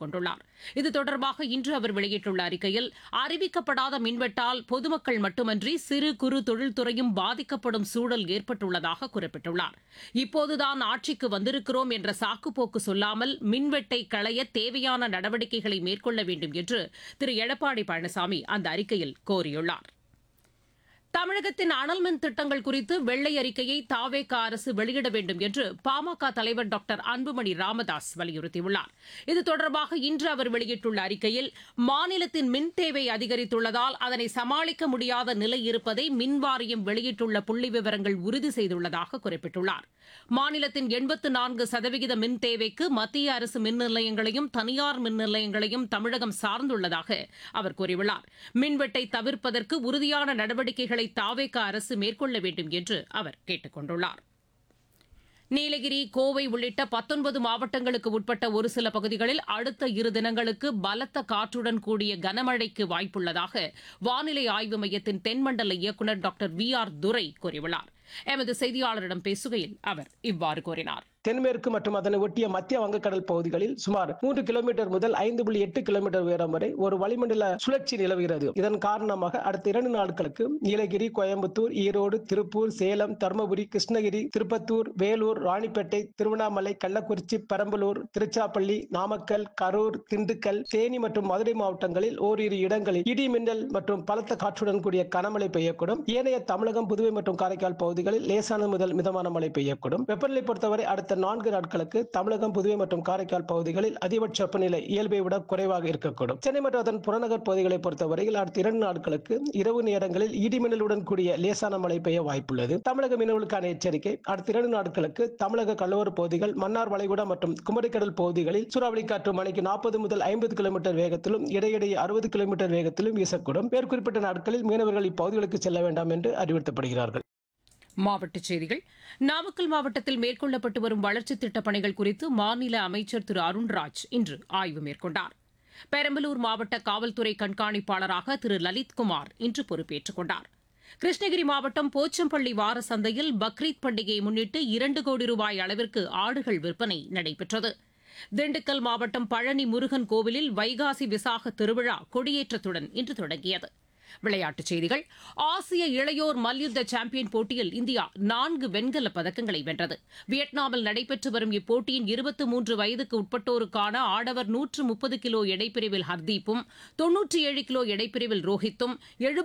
கொண்டுள்ளார். இது தொடர்பாக இன்று அவர் வெளியிட்டுள்ள அறிக்கையில், அறிவிக்கப்படாத மின்வெட்டால் பொதுமக்கள் மட்டுமன்றி சிறு குறு தொழில்துறையும் பாதிக்கப்படும் சூழல் ஏற்பட்டுள்ளதாக குறிப்பிட்டுள்ளார். இப்போதுதான் ஆட்சிக்கு வந்திருக்கிறோம் என்ற சாக்குப்போக்கு சொல்லாமல் மின்வெட்டை களைய தேவையான நடவடிக்கைகளை மேற்கொள்ள வேண்டும் என்று திரு எடப்பாடி பழனிசாமி அந்த அறிக்கையில் கோரியுள்ளார். தமிழகத்தின் அனல்மின் திட்டங்கள் குறித்து வெள்ளை அறிக்கையை தாவேக அரசு வெளியிட வேண்டும் என்று பாமக தலைவர் டாக்டர் அன்புமணி ராமதாஸ் வலியுறுத்தியுள்ளார். இது தொடர்பாக இன்று அவர் வெளியிட்டுள்ள அறிக்கையில், மாநிலத்தின் மின் தேவை அதிகரித்துள்ளதால் அதனை சமாளிக்க முடியாத நிலை இருப்பதை மின்வாரியம் வெளியிட்டுள்ள புள்ளி விவரங்கள் உறுதி செய்துள்ளதாக குறிப்பிட்டுள்ளார். மாநிலத்தின் 84% மின் தேவைக்கு மத்திய அரசு மின் நிலையங்களையும் தனியார் மின் நிலையங்களையும் தமிழகம் சார்ந்துள்ளதாக அவர் கூறியுள்ளார். மின்வெட்டை தவிர்ப்பதற்கு உறுதியான நடவடிக்கைகளை தாவேக அரசு மேற்கொள்ள வேண்டும் என்று அவர் கேட்டுக் கொண்டுள்ளார். நீலகிரி, கோவை உள்ளிட்ட 19 மாவட்டங்களுக்கு உட்பட்ட ஒரு சில பகுதிகளில் அடுத்த 2 தினங்களுக்கு பலத்த காற்றுடன் கூடிய கனமழைக்கு வாய்ப்புள்ளதாக வானிலை ஆய்வு மையத்தின் தென்மண்டல இயக்குநர் டாக்டர் VR துரை கூறியுள்ளார். எமது செய்தியாளரிடம் பேசுகையில் அவர் இவ்வாறு கூறினார். தென்மேற்கு மற்றும் அதனை ஒட்டிய மத்திய வங்கக்கடல் பகுதிகளில் சுமார் 3 கிலோமீட்டர் முதல் 5.8 கிலோமீட்டர் உயரம் வரை ஒரு வளிமண்டல சுழற்சி நிலவுகிறது. இதன் காரணமாக அடுத்த 2 நாட்களுக்கு நீலகிரி, கோயம்புத்தூர், ஈரோடு, திருப்பூர், சேலம், தருமபுரி, கிருஷ்ணகிரி, திருப்பத்தூர், வேலூர், ராணிப்பேட்டை, திருவண்ணாமலை, கள்ளக்குறிச்சி, பெரம்பலூர், திருச்சிராப்பள்ளி, நாமக்கல், கரூர், திண்டுக்கல், தேனி மற்றும் மதுரை மாவட்டங்களில் ஓரிரு இடங்களில் இடி மின்னல் மற்றும் பலத்த காற்றுடன் கூடிய கனமழை பெய்யக்கூடும். ஏனைய தமிழகம், புதுவை மற்றும் காரைக்கால் பகுதிகளில் லேசான முதல் மிதமான மழை பெய்யக்கூடும். வெப்பநிலை பொறுத்தவரை அடுத்த 4 நாட்களுக்கு தமிழகம், புதுவை மற்றும் காரைக்கால் பகுதிகளில் அதிகபட்ச வெப்பநிலை இயல்பை விட குறைவாக இருக்கக்கூடும். சென்னை மற்றும் அதன் புறநகர் பகுதிகளை பொறுத்தவரையில் அடுத்த 2 நாட்களுக்கு இரவு நேரங்களில் இடிமின்னலுடன் கூடிய லேசான மழை பெய்ய வாய்ப்புள்ளது. தமிழக மீனவர்களுக்கான எச்சரிக்கை: அடுத்த 2 நாட்களுக்கு தமிழக கடலோர பகுதிகள், மன்னார் வளைகுடா மற்றும் குமரிக்கடல் பகுதிகளில் சூறாவளி காற்று மணிக்கு 40 முதல் 50 கிலோமீட்டர் வேகத்திலும் இடையிடையே 60 கிலோமீட்டர் வேகத்திலும் வீசக்கூடும். மேற்குறிப்பிட்ட நாட்களில் மீனவர்கள் இப்பகுதிகளுக்கு செல்ல வேண்டாம் என்று அறிவுறுத்தப்படுகிறார்கள். மாவட்டச் செய்திகள். நாமக்கல் மாவட்டத்தில் மேற்கொள்ளப்பட்டு வரும் வளர்ச்சித் திட்டப் பணிகள் குறித்து மாநில அமைச்சர் திரு அருண்ராஜ் இன்று ஆய்வு மேற்கொண்டார். பெரம்பலூர் மாவட்ட காவல்துறை கண்காணிப்பாளராக திரு லலித்குமார் இன்று பொறுப்பேற்றுக் கொண்டார். கிருஷ்ணகிரி மாவட்டம் போச்சம்பள்ளி வார சந்தையில் பக்ரீத் பண்டிகையை முன்னிட்டு 2 கோடி ரூபாய் அளவிற்கு ஆடுகள் விற்பனை நடைபெற்றது. திண்டுக்கல் மாவட்டம் பழனி முருகன் கோவிலில் வைகாசி விசாக திருவிழா கொடியேற்றத்துடன் இன்று தொடங்கியது. விளையாட்டுச் செய்திகள். ஆசிய இளையோர் மல்யுத்த சாம்பியன் போட்டியில் இந்தியா 4 வெண்கலப் பதக்கங்களை வென்றது. வியட்நாமில் நடைபெற்று வரும் இப்போட்டியின் 23 வயதுக்கு உட்பட்டோருக்கான ஆடவர் 130 கிலோ எடைப்பிரிவில் ஹர்தீப்பும், 97 கிலோ எடைப்பிரிவில் ரோஹித்தும்,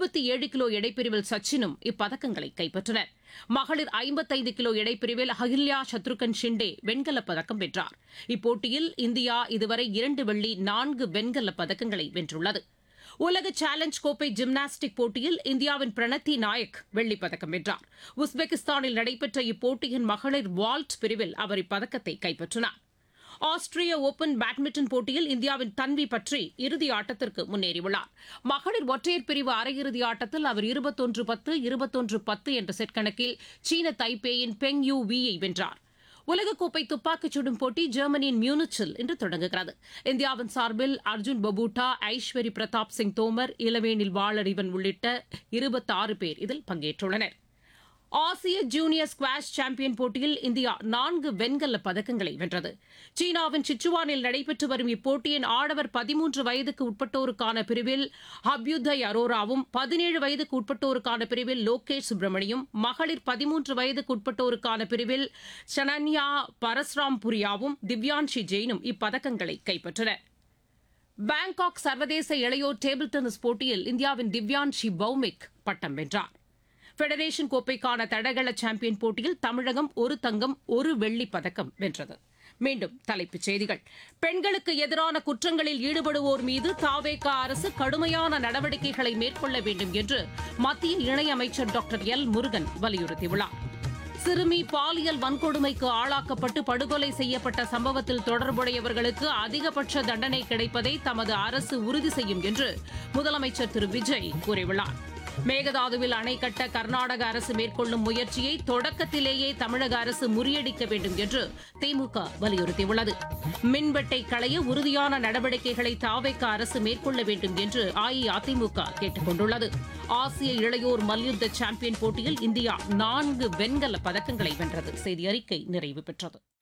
77 கிலோ எடைப்பிரிவில் சச்சினும் இப்பதக்கங்களை கைப்பற்றினர். மகளிர் 55 கிலோ எடைப்பிரிவில் அகில்யா சத்ருகன் ஷிண்டே வெண்கலப் பதக்கம் வென்றார். இப்போட்டியில் இந்தியா இதுவரை 2 வெள்ளி 4 வெண்கலப் பதக்கங்களை வென்றுள்ளது. உலக சேலஞ்ச் கோப்பை ஜிம்னாஸ்டிக் போட்டியில் இந்தியாவின் பிரணத்தி நாயக் வெள்ளிப் பதக்கம் வென்றார். உஸ்பெகிஸ்தானில் நடைபெற்ற இப்போட்டியின் மகளிர் வால்ட் பிரிவில் அவர் இப்பதக்கத்தை கைப்பற்றினார். ஆஸ்திரிய ஓபன் பேட்மிண்டன் போட்டியில் இந்தியாவின் தன்வி பற்றி இறுதி ஆட்டத்திற்கு முன்னேறியுள்ளார். மகளிர் ஒற்றையர் பிரிவு அரையிறுதி ஆட்டத்தில் அவர் 21-10, 21-10 என்ற செட் கணக்கில் சீன தைப்பேயின் பெங் யூ வீயை வென்றார். உலகக்கோப்பை துப்பாக்கிச் சுடும் போட்டி ஜெர்மனியின் மியூனிச்சில் இன்று தொடங்குகிறது. இந்தியாவின் சார்பில் அர்ஜுன் பபூட்டா, ஐஸ்வரி பிரதாப் சிங் தோமர், இளவேனில் வாளறிவன் உள்ளிட்ட 26 பேர் இதில் பங்கேற்றுள்ளனர். ஆசிய ஜூனியர் ஸ்குவாஷ் சாம்பியன் போட்டியில் இந்தியா 4 வெண்கலப் பதக்கங்களை வென்றது. சீனாவின் சிச்சுவானில் நடைபெற்று வரும் இப்போட்டியின் ஆடவர் 13 வயதுக்கு உட்பட்டோருக்கான பிரிவில் அபியுதய் அரோராவும், 17 வயதுக்கு உட்பட்டோருக்கான பிரிவில் லோகேஷ் சுப்ரமணியும், மகளிர் 13 வயதுக்கு உட்பட்டோருக்கான பிரிவில் ஷனன்யா பரஸ்ராம்புரியாவும், திவ்யான்ஷி ஜெயினும் இப்பதக்கங்களை கைப்பற்றினர். பாங்காக் சர்வதேச இளையோர் டேபிள் டென்னிஸ் போட்டியில் இந்தியாவின் திவ்யான்ஷி பௌமிக் பட்டம் வென்றார். ஃபெடரேஷன் கோப்பைக்கான தடகள சாம்பியன் போட்டியில் தமிழகம் 1 தங்கம் 1 வெள்ளிப் பதக்கம் வென்றது. மீண்டும் தலைப்புச் செய்திகள். பெண்களுக்கு எதிரான குற்றங்களில் ஈடுபடுவோர் மீது தாவேக அரசு கடுமையான நடவடிக்கைகளை மேற்கொள்ள வேண்டும் என்று மத்திய இணையமைச்சர் டாக்டர் எல் முருகன் வலியுறுத்தியுள்ளார். சிறுமி பாலியல் வன்கொடுமைக்கு ஆளாக்கப்பட்டு படுகொலை செய்யப்பட்ட சம்பவத்தில் தொடர்புடையவர்களுக்கு அதிகபட்ச தண்டனை கிடைப்பதை தமது அரசு உறுதி செய்யும் என்று முதலமைச்சர் திரு விஜய் கூறியுள்ளார். மேகதாதுவில் அணை கட்ட கர்நாடக அரசு மேற்கொள்ளும் முயற்சியை தொடக்கத்திலேயே தமிழக அரசு முறியடிக்க வேண்டும் என்று திமுக வலியுறுத்தியுள்ளது. மின்வெட்டை களைய உறுதியான நடவடிக்கைகளை தாவேக அரசு மேற்கொள்ள வேண்டும் என்று அஇஅதிமுக கேட்டுக் கொண்டுள்ளது. ஆசிய இளையோர் மல்யுத்த சாம்பியன் போட்டியில் இந்தியா 4 வெண்கல பதக்கங்களை வென்றது. செய்தி அறிக்கை நிறைவு பெற்றது.